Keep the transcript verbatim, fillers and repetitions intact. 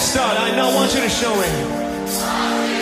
start. I now want you to show me.